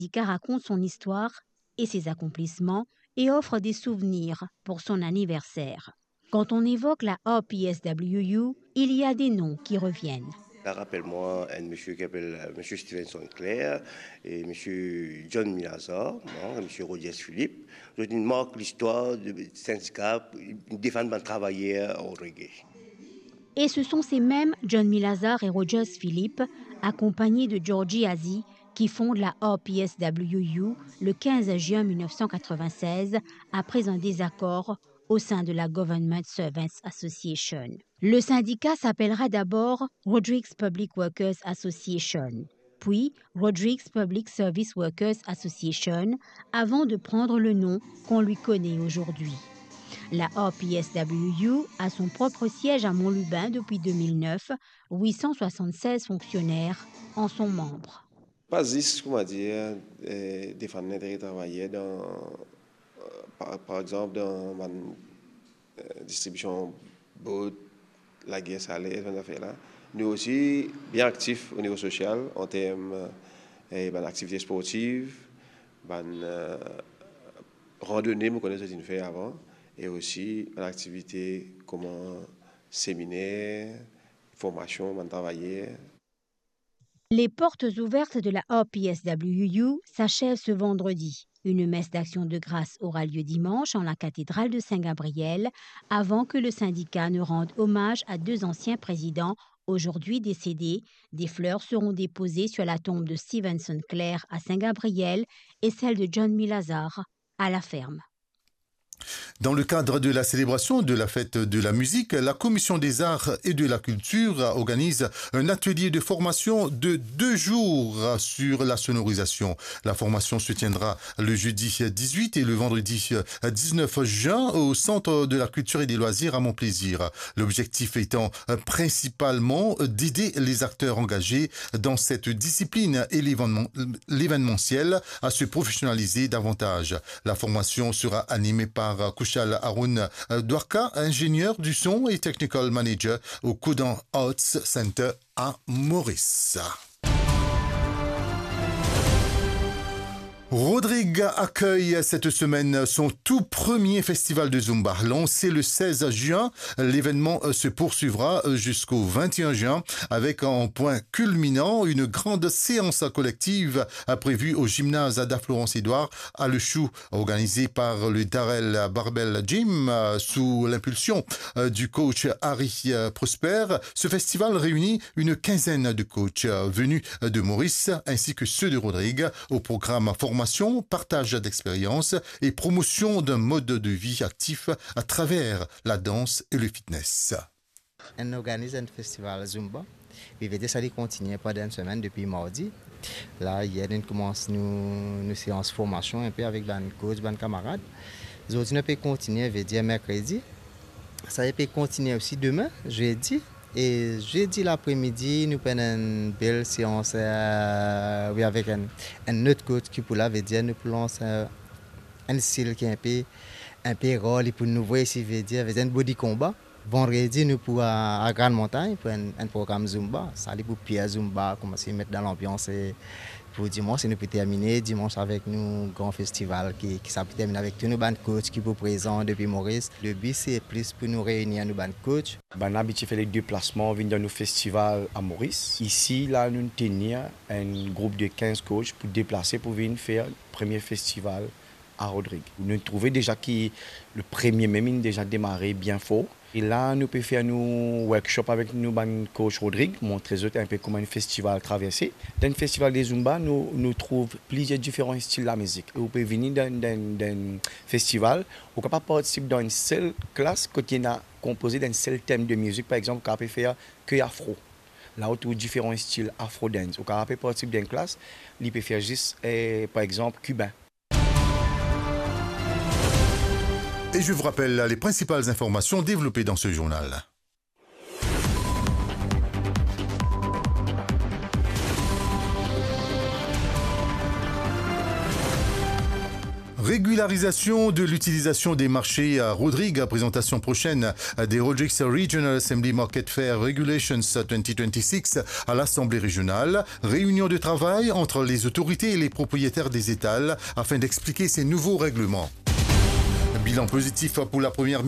syndicat raconte son histoire et ses accomplissements et offre des souvenirs pour son anniversaire. Quand on évoque la RPSWU, il y a des noms qui reviennent. Ça rappelle-moi un monsieur qui s'appelle monsieur Stevenson Claire et monsieur John Milazar, monsieur Rogers Philippe. Ils marquent l'histoire du syndicat, ils défendent les travailleurs au reggae. Et ce sont ces mêmes John Milazar et Rogers Philippe, accompagnés de Georgie Azi, qui fondent la RPSWU le 15 juin 1996 après un désaccord au sein de la Government Servants Association. Le syndicat s'appellera d'abord Rodrigues Public Workers Association, puis Rodrigues Public Service Workers Association, avant de prendre le nom qu'on lui connaît aujourd'hui. La RPSWU a son propre siège à Montlubain depuis 2009, 876 fonctionnaires en sont membres. Pas juste, comment dire, défendre l'intérêt travailleurs par exemple dans la distribution bout, la guerre salaire, on a fait là. Nous aussi bien actifs au niveau social en termes d'activités sportives, randonnée, nous connaissons ce qu'on fait avant, et aussi l'activité comme séminaire, formation, travailler. Les portes ouvertes de la RPSWU s'achèvent ce vendredi. Une messe d'action de grâce aura lieu dimanche en la cathédrale de Saint-Gabriel avant que le syndicat ne rende hommage à 2 anciens présidents aujourd'hui décédés. Des fleurs seront déposées sur la tombe de Stevenson Claire à Saint-Gabriel et celle de John Milazar à la ferme. Dans le cadre de la célébration de la fête de la musique, la Commission des arts et de la culture organise un atelier de formation de 2 jours sur la sonorisation. La formation se tiendra le jeudi 18 et le vendredi 19 juin au Centre de la culture et des loisirs à Montplaisir. L'objectif étant principalement d'aider les acteurs engagés dans cette discipline et l'événementiel à se professionnaliser davantage. La formation sera animée par Kushal Haroun Douarka, ingénieur du son et technical manager au Kodan Arts Center à Maurice. Rodrigue accueille cette semaine son tout premier festival de Zumba. Lancé le 16 juin, l'événement se poursuivra jusqu'au 21 juin avec en point culminant une grande séance collective prévue au gymnase d'A-Florence-Édouard à Le Chou, organisée par le Darrell Barbell Gym sous l'impulsion du coach Harry Prosper. Ce festival réunit une quinzaine de coachs venus de Maurice ainsi que ceux de Rodrigue au programme formation, partage d'expériences et promotion d'un mode de vie actif à travers la danse et le fitness. On organise un festival Zumba. Il va ça continuer pendant une semaine depuis mardi. Là, hier, on commence nos séances de formation un peu avec les coachs, les camarades. Aujourd'hui, on peut continuer, veut dire mercredi. Ça peut continuer aussi demain, jeudi. Et jeudi l'après-midi, nous prenons une belle séance avec un autre coach qui pour là veut dire nous prenons un style qui est un peu rôle et pour nous voir ici veut dire avec un body combat. Vendredi nous pour à Grande Montagne pour un programme Zumba, ça allait pour Pierre Zumba, commencer à mettre dans l'ambiance. Pour dimanche, nous peut terminer dimanche avec nous un grand festival qui s'est terminé avec tous nos bandes coachs qui sont présents depuis Maurice. Le but c'est plus pour nous réunir nos bandes coachs. On a habitué faire les déplacements dans nos festivals à Maurice. Ici, là, nous tenons un groupe de 15 coachs pour déplacer pour venir faire le premier festival à Rodrigue. Nous trouvons déjà que le premier même il a déjà démarré bien fort. Et là, nous pouvons faire nos workshops avec nos coach Rodrigue, montrer un peu comment un festival traversé. Dans le festival des Zumba, nous trouvons plusieurs différents styles de la musique. Vous pouvez venir dans un festival, vous pouvez pas participer dans une seule classe qui est composée d'un seul thème de musique. Par exemple, vous pouvez faire que afro. Là, vous trouvez différents styles afro-dance. Vous pouvez participer dans une classe, vous pouvez faire juste, par exemple, cubain. Et je vous rappelle les principales informations développées dans ce journal. Régularisation de l'utilisation des marchés à Rodrigue, présentation prochaine des Rodrigues Regional Assembly Market Fair Regulations 2026 à l'Assemblée régionale. Réunion de travail entre les autorités et les propriétaires des étals afin d'expliquer ces nouveaux règlements. Bilan positif pour la première